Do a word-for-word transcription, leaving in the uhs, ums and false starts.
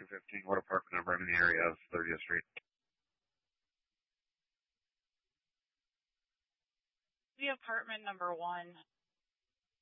fifteen. What apartment number? I'm in the area of thirtieth Street. The apartment number one.